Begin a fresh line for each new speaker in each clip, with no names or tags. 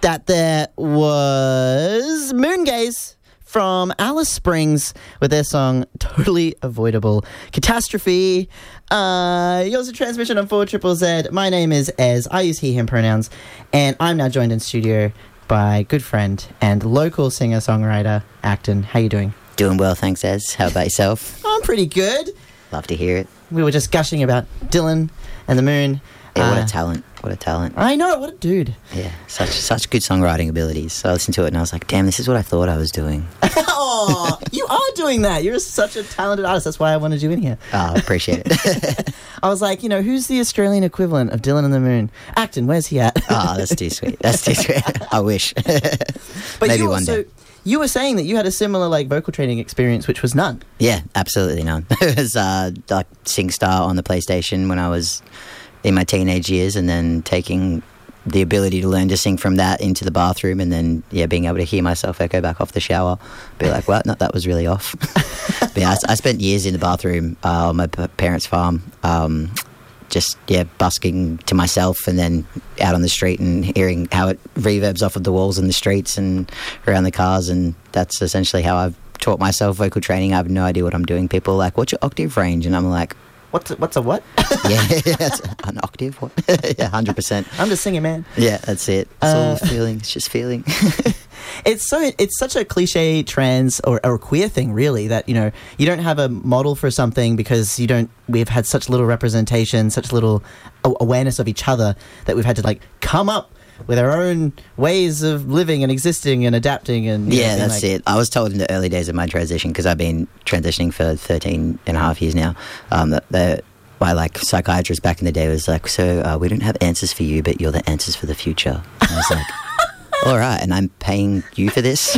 That there was Moongaze from Alice Springs with their song Totally Avoidable. Catastrophe. Yours a transmission on 4ZZZ. My name is Ez. I use he, him pronouns. And I'm now joined in studio by good friend and local singer-songwriter, Acton. How you doing?
Doing well, thanks, Ez. How about yourself?
I'm pretty good.
Love to hear it.
We were just gushing about Dylan and the Moon.
Yeah, what a talent. What a talent.
I know, what a dude.
Yeah, such good songwriting abilities. So I listened to it and I was like, damn, this is what I thought I was doing.
Oh, you are doing that. You're such a talented artist. That's why I wanted you in here.
Oh, I appreciate it.
I was like, who's the Australian equivalent of Dylan and the Moon? Acton, where's he at?
Oh, that's too sweet. That's too sweet. I wish.
But
maybe one day.
You were saying that you had a similar vocal training experience, which was none.
Yeah, absolutely none. It was like SingStar on the PlayStation when I was in my teenage years, and then taking the ability to learn to sing from that into the bathroom, and then being able to hear myself echo back off the shower, be like, well, no, that was really off. But yeah, I spent years in the bathroom on my parents' farm, just busking to myself, and then out on the street and hearing how it reverbs off of the walls in the streets and around the cars, and that's essentially how I've taught myself vocal training. I have no idea what I'm doing. People are like, what's your octave range? And I'm like,
What's a what?
Yeah, that's an octave. What? Yeah, 100%.
I'm just singing, man.
Yeah, that's it. It's all feeling. It's just feeling.
It's such a cliche trans or queer thing, really, that you don't have a model for something because we've had such little representation, such little awareness of each other that we've had to come up with our own ways of living and existing and adapting. And
that's it. I was told in the early days of my transition, because I've been transitioning for 13 and a half years now, that my psychiatrist back in the day was like, so we don't have answers for you, but you're the answers for the future. And I was like, all right, and I'm paying you for this?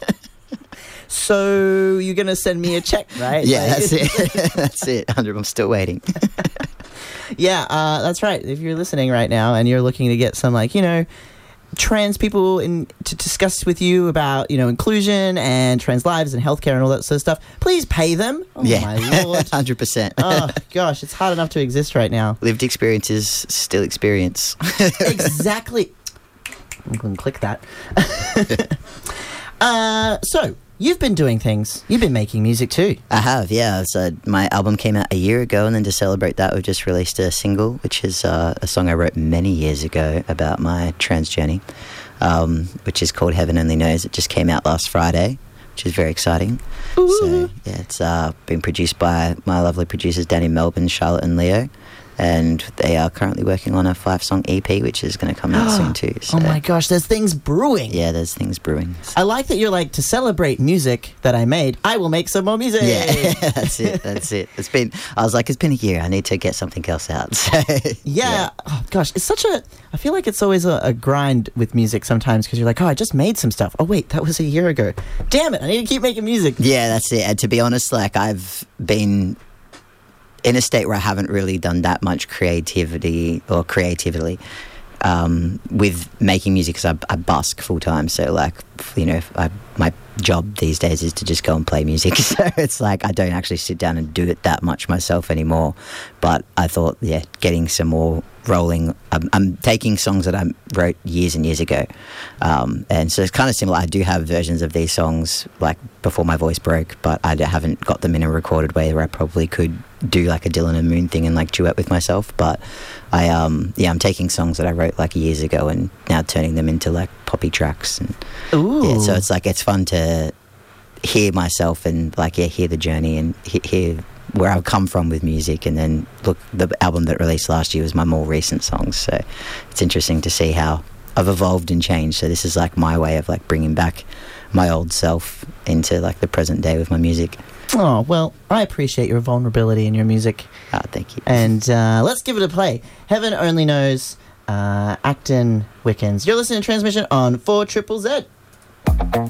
So you're going to send me a check, right?
Yeah, that's it. That's it. I'm still waiting.
Yeah, that's right. If you're listening right now and you're looking to get some, trans people to discuss with you about, inclusion and trans lives and healthcare and all that sort of stuff, please pay them. Oh,
yeah.
my Lord.
100%.
Oh, gosh, it's hard enough to exist right now.
Lived experience is still experience.
Exactly. I'm going to click that. So, you've been doing things. You've been making music too.
I have, yeah. So my album came out a year ago, and then to celebrate that, we've just released a single, which is a song I wrote many years ago about my trans journey, which is called Heaven Only Knows. It just came out last Friday, which is very exciting.
Ooh.
So, yeah, it's been produced by my lovely producers down in Melbourne, Charlotte and Leo. And they are currently working on a 5-song EP, which is going to come out soon too. So.
Oh my gosh, there's things brewing.
Yeah, there's things brewing.
I like that you're to celebrate music that I made, I will make some more music.
Yeah, that's it. It's been a year. I need to get something else out. So,
yeah. Oh gosh, I feel like it's always a grind with music sometimes, because you're like, oh, I just made some stuff. Oh wait, that was a year ago. Damn it, I need to keep making music.
Yeah, that's it. And to be honest, I've been in a state where I haven't really done that much creatively with making music, because I busk full time. So my job these days is to just go and play music. So it's I don't actually sit down and do it that much myself anymore. But I thought, getting some more rolling. I'm taking songs that I wrote years and years ago, and so it's kind of similar. I do have versions of these songs before my voice broke, but I haven't got them in a recorded way where I probably could do a Dylan and Moon thing and duet with myself. But I'm taking songs that I wrote years ago and now turning them into poppy tracks. And
Ooh.
Yeah, so it's fun to hear myself and hear the journey and hear where I've come from with music. And then look, the album that released last year was my more recent songs, so it's interesting to see how I've evolved and changed. So this is my way of bringing back my old self into the present day with my music.
Oh, well, I appreciate your vulnerability in your music.
Thank you.
And let's give it a play. Heaven Only Knows, Acton Wickens. You're listening to Transmission on 4ZZZ.